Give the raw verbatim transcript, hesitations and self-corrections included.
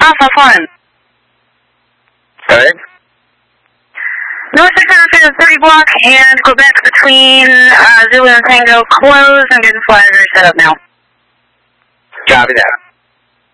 Alpha Fun. Sorry? North six hundred thirty block and Quebec between uh, Zulu and Tango closed. I'm getting flaggers set up now. Copy that.